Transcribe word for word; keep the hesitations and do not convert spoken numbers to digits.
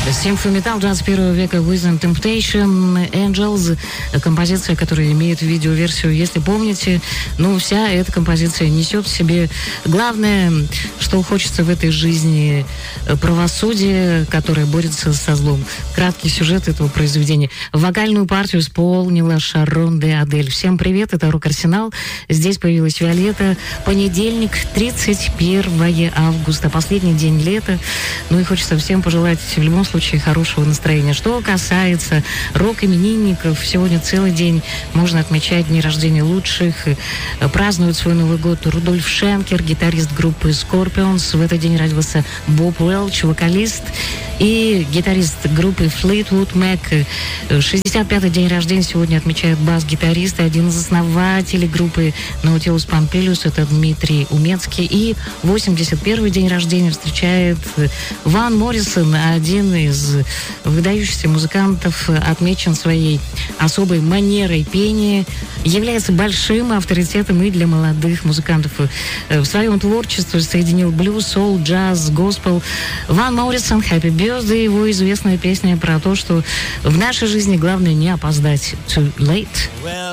Симфометал двадцать первого века Within Temptation Angels. Композиция, которая имеет видеоверсию, если помните. Ну, вся эта композиция несет в себе главное, что хочется в этой жизни: правосудие, которое борется со злом. Краткий сюжет этого произведения. Вокальную партию исполнила Шарон де Адель. Всем привет, это Рок-Арсенал. Здесь появилась Виолетта. Понедельник, тридцать первое августа. Последний день лета. Ну и хочется всем пожелать в любом случае хорошего настроения. Что касается рок-именинников, сегодня целый день можно отмечать дни рождения лучших. Празднует свой Новый год Рудольф Шенкер, гитарист группы Scorpions. В этот день родился Боб Уэлч, вокалист и гитарист группы Fleetwood Mac. шестьдесят пятый день рождения сегодня отмечает бас-гитарист и один из основателей группы Nautilus Pompilius, это Дмитрий Умецкий. И восемьдесят первый день рождения встречает Ван Моррисон, один из выдающихся музыкантов, отмечен своей особой манерой пения, является большим авторитетом и для молодых музыкантов. В своем творчестве соединил блюз, соул, джаз, госпел. Ван Моррисон, Happy Birthday, его известная песня про то, что в нашей жизни главное не опоздать. Too late.